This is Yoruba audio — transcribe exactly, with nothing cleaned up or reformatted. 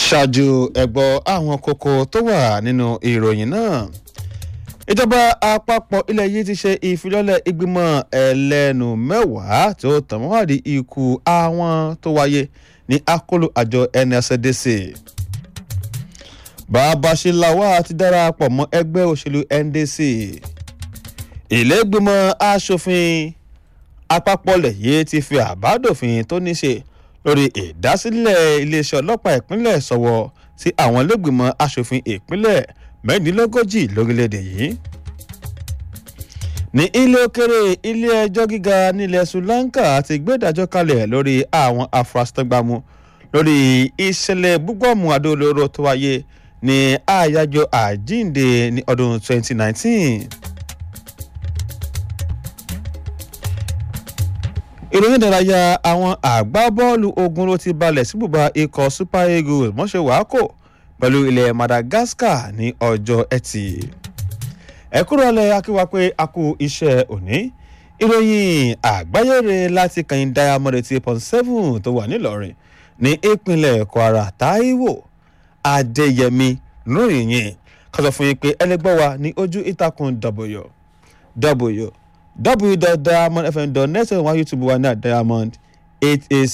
ṣáájú ẹ̀gbọ́ àwọn kókó tó wà nínú ìròyìn náà. ìjọba àpapọ̀ ilẹ̀ yìí ti ṣe ìfilọ́lẹ̀ ìgbìmọ̀ ẹlẹ́nu mẹ́wàá tó tẹ̀wọ́wádìí ikú àwọn tó wáyé ní akóló àjọ N S D C. Babashilawa ti darapọ̀ mọ́ ẹgbẹ́ òṣèlú N D C. ilé ìgbìmọ̀ aṣòfin àpapọ̀ ilẹ̀ yìí ti fi àbádòfin tó ní ṣe lórí ìdásílẹ̀ iléeṣẹ́ ọlọ́pàá ìpínlẹ̀ sọ̀wọ́ sí àwọn ilégbìmọ̀ aṣòfin ìpínlẹ̀ mẹ́rìndínlógójì lórílẹ̀‐èdè yìí. ní ilé òkèrè ilé ẹjọ́ gíga nílẹ̀ Sri Lanka ti gbé ìdájọ́ kalẹ̀ lórí àwọn afurasítọ́gbàmù lórí ìṣẹ̀lẹ̀ búgbọ́ọ̀mù àdó olóró tó wáyé ní àyájọ́ àjíǹde ní ọdún twenty nineteen. ìròyìn ìdárayá àwọn àgbábọ́ọ̀lù ogun ló ti balẹ̀ sí bùbá ikọ̀ Super Eagles mọ́ṣẹ́ wàákò pẹ̀lú ilẹ̀ Madagascar ní ọjọ́ ẹtì. ẹ̀kúrọ̀lẹ̀ akíwá pé a kú iṣẹ́ òní ìròyìn àgbáyére láti kàn Diamond eighty point seven tó wà nílọrin ní ìpínlẹ̀ Kwara. Táíwò Adéyẹmí lóyìn yẹn kọ́sọ̀ fún yín pé ẹlẹ́gbọ́ wa ní ojú ìtàkùn w w w dot diamond f m dot net wá YouTube wa ní Diamond eight eight